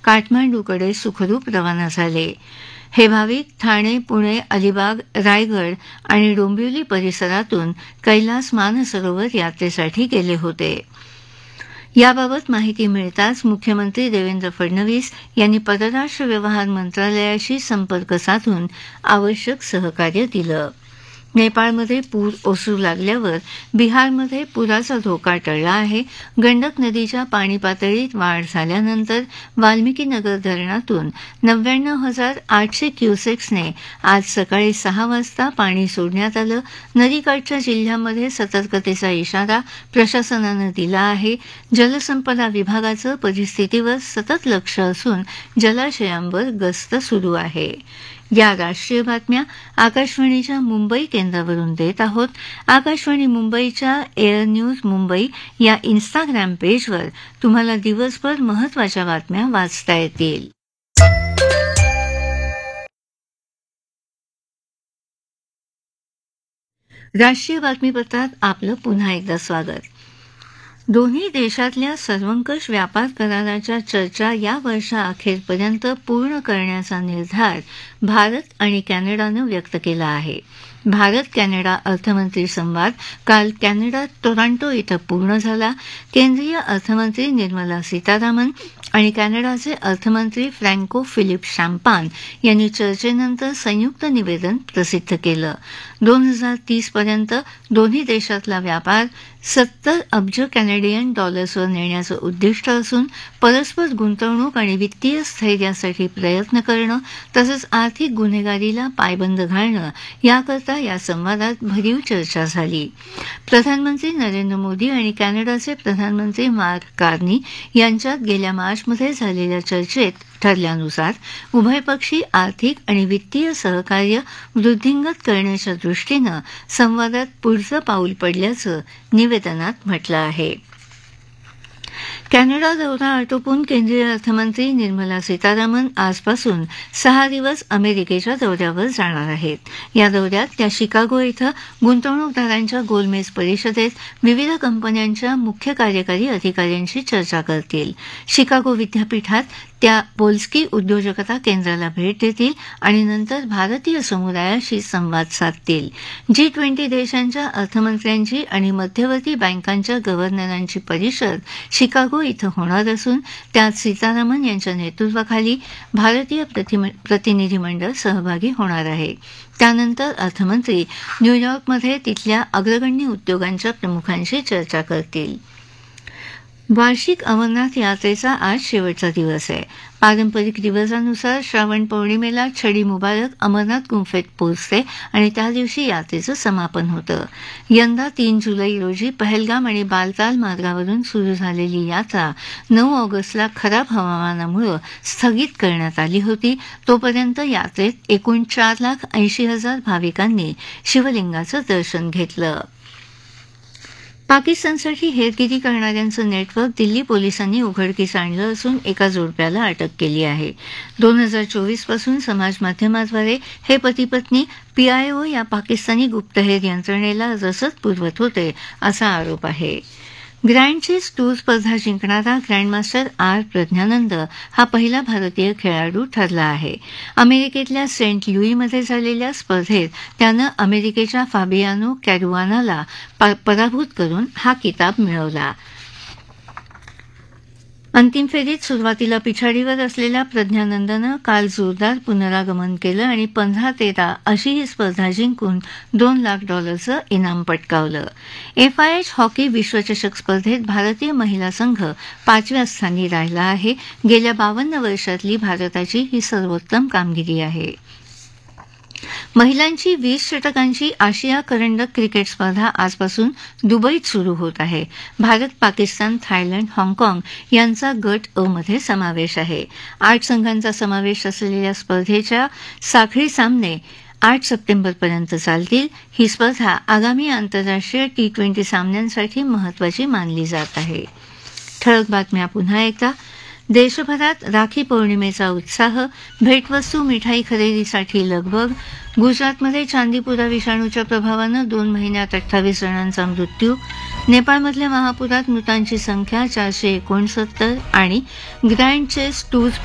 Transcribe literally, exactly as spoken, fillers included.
काठमांडूकडे सुखरूप रवाना झाले. हे भाविक ठाणे, पुणे, अलिबाग, रायगड आणि डोंबिवली परिसरातून कैलास मानसरोवर यात्रेसाठी गेले होते. याबाबत माहिती मिळताच मुख्यमंत्री देवेंद्र फडणवीस यांनी परराष्ट्र व्यवहार मंत्रालयाशी संपर्क साधून आवश्यक सहकार्य दिलं. नेपाळमध्ये पूर ओसरू लागल्यावर बिहारमध्ये पुराचा धोका टळला आहे. गंडक नदीच्या पाणी पातळीत वाढ झाल्यानंतर वाल्मिकीनगर धरणातून नव्याण्णव हजार आठशे क्युसेक्सने आज सकाळी सहा वाजता पाणी सोडण्यात आलं. नदीकाठच्या जिल्ह्यांमध्ये सतर्कतेचा इशारा प्रशासनानं दिला आहे. जलसंपदा विभागाचं परिस्थितीवर सतत लक्ष असून जलाशयांवर गस्त सुरू आहे. या राष्ट्रीय बातम्या आकाशवाणीच्या मुंबई केंद्रावरून देत आहोत. आकाशवाणी मुंबईच्या एअर न्यूज मुंबई या इन्स्टाग्राम पेजवर तुम्हाला दिवसभर महत्त्वाच्या बातम्या वाचता येतील. राष्ट्रीय बातमीपत्रात आपलं पुन्हा एकदा स्वागत. दोन्ही देशातल्या सर्वंकष व्यापार कराराच्या चर्चा या वर्षाअखेरपर्यंत पूर्ण करण्याचा निर्धार भारत आणि कॅनडानं व्यक्त केला आहे. भारत कॅनडा अर्थमंत्री संवाद काल कॅनडात टोरंटो इथं पूर्ण झाला. केंद्रीय अर्थमंत्री निर्मला सीतारामन आणि कॅनडाचे अर्थमंत्री फ्रँको फिलिप शॅम्पान यांनी चर्चेनंतर संयुक्त निवेदन प्रसिद्ध केलं. दोन हजार तीस पर्यंत दोन्ही देशातला व्यापार सत्तर अब्ज कॅनेडियन डॉलर्सवर नेण्याचं उद्दिष्ट असून परस्पर गुंतवणूक आणि वित्तीय स्थैर्यासाठी प्रयत्न करणं तसंच आर्थिक गुन्हेगारीला पायबंद घालणं याकरता या संवादात भरीव चर्चा झाली. प्रधानमंत्री नरेंद्र मोदी आणि कॅनडाचे प्रधानमंत्री मार्क कार्नी यांच्यात गेल्या मार्चमध्ये झालेल्या चर्चेत ठरल्यानुसार उभयपक्षी आर्थिक आणि वित्तीय सहकार्य वृद्धिंगत करण्याच्या दृष्टीनं संवादात पुढचं पाऊल पडल्याचं निवेदनात म्हटलं आहे. कॅनडा दौरा आटोपून केंद्रीय अर्थमंत्री निर्मला सीतारामन आजपासून सहा दिवस अमेरिकेच्या दौऱ्यावर जाणार आहेत. या दौऱ्यात त्या शिकागो इथं गुंतवणूकदारांच्या गोलमेज परिषदेत विविध कंपन्यांच्या मुख्य कार्यकारी अधिकाऱ्यांशी चर्चा करतील. शिकागो विद्यापीठात त्या पोल्स्की उद्योजकता केंद्राला भेट देतील आणि नंतर भारतीय समुदायाशी संवाद साधतील. जी ट्वेंटी देशांच्या अर्थमंत्र्यांची आणि मध्यवर्ती बँकांच्या गव्हर्नरांची परिषद शिकागो इथं होणार असून त्यात सीतारामन यांच्या नेतृत्वाखाली भारतीय प्रतिनिधीमंडळ सहभागी होणार आहे. त्यानंतर अर्थमंत्री न्यूयॉर्कमध्ये तिथल्या अग्रगण्य उद्योगांच्या प्रमुखांशी चर्चा करतील. वार्षिक अमरनाथ यात्रेचा आज शेवटचा दिवस आहे. पारंपरिक दिवसानुसार श्रावण पौर्णिमेला छडी मुबारक अमरनाथ गुंफेत पोहोचते आणि त्या दिवशी यात्रेचं समापन होतं. यंदा तीन जुलै रोजी पहलगाम आणि बालताल मार्गावरून सुरू झालेली यात्रा नऊ ऑगस्टला खराब हवामानामुळे स्थगित करण्यात आली होती. तोपर्यंत यात्रेत एकूण चार लाख ऐंशी हजार भाविकांनी शिवलिंगाचं दर्शन घेतलं. पाकिस्तानसाठी हेरगिरी करणाऱ्यांचं नेटवर्क दिल्ली पोलिसांनी उघडकीस आणलं असून एका जोडप्याला अटक केली आहे. दोन हजार चोवीस पासून समाजमाध्यमाद्वारे हे पती पत्नी पीआयओ या पाकिस्तानी गुप्तहेर यंत्रणेला रसद पुरवत होते असा आरोप आहे. ग्रँड चेस टूर स्पर्धा जिंकणारा ग्रँडमास्टर आर प्रज्ञानंद हा पहिला भारतीय खेळाडू ठरला आहे. अमेरिकेतल्या सेंट लुईमध्ये झालेल्या स्पर्धेत त्यानं अमेरिकेच्या फाबियानो कॅरुआनाला पराभूत करून हा किताब मिळवला. अंतिम फेरीत सुरुवातीला पिछाडीवर असलेल्या प्रज्ञानंदनं काल जोरदार पुनरागमन केलं आणि पंधरा तेरा अशी ही स्पर्धा जिंकून दोन लाख डॉलरचं इनाम पटकावलं. एफआयएच हॉकी विश्वचषक स्पर्धेत भारतीय महिला संघ पाचव्या स्थानी राहिला आहे. गेल्या बावन्न वर्षातली भारताची ही सर्वोत्तम कामगिरी आहे. महिलांची वीस षटकांची आशिया करंडक क्रिकेट स्पर्धा आजपासून दुबईत सुरू होत आहे. भारत, पाकिस्तान, थायलंड, हाँगकाँग यांचा गट अ मध्ये समावेश आहे. आठ संघांचा समावेश असलेल्या स्पर्धेच्या साखळी सामने आठ सप्टेंबरपर्यंत चालतील. ही स्पर्धा आगामी आंतरराष्ट्रीय टी ट्वेंटी सामन्यांसाठी महत्त्वाची मानली जात आहे. ठळक बातम्या पुन्हा एकदा. देशभरात राखी पौर्णिमेचा उत्साह, भेटवस्तू मिठाई खरेदीसाठी लगबग. गुजरातमध्ये चांदीपुरा विषाणूच्या प्रभावानं दोन महिन्यात अठ्ठावीस जणांचा मृत्यू. नेपाळमधल्या महापुरात मृतांची संख्या चारशे एकोणसत्तर आणि ग्रँड चेस टूर